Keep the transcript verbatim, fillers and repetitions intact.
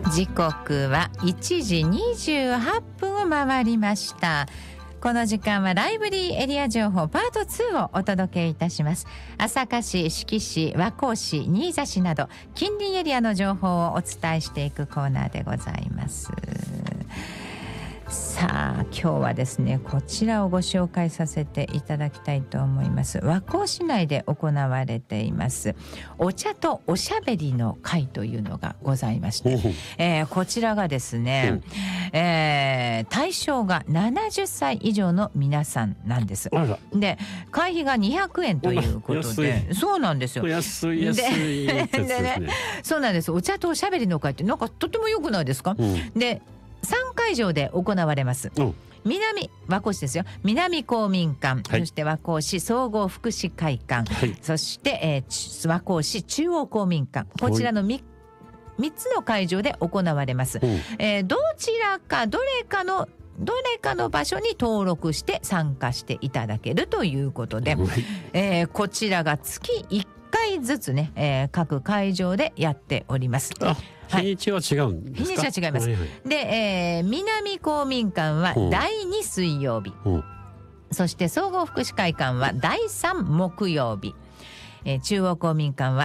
時刻はいちじにじゅうはっぷんを回りました。この時間はライブリーエリア情報パートツーをお届けいたします。朝霞市、志木市、和光市、新座市など近隣エリアの情報をお伝えしていくコーナーでございます。さあ今日はですね、こちらをご紹介させていただきたいと思います。和光市内で行われていますお茶とおしゃべりの会というのがございまして、えー、こちらがですね、えー、対象がななじゅっさい以上の皆さんなんです。で会費がにひゃくえんということで、そうなんですよ。 安い安いやつですね。 そうなんです。お茶とおしゃべりの会ってなんかとても良くないですか、うん、でさんかいじょうで行われます、うん、南和光市ですよ。南公民館、はい、そして和光市総合福祉会館、はい、そして、えー、和光市中央公民館、こちらの 3, 3つの会場で行われます、うん、えー、どちらかどれかのどれかの場所に登録して参加していただけるということで、はい、えー、こちらが月いっかいずつね、えー、各会場でやっております。 あ、日にちは違うんですか？ 日にちは違います、はいはい、で、えー、南公民館はだいに水曜日、うん、そして総合福祉会館はだいさん木曜日、えー、中央公民館は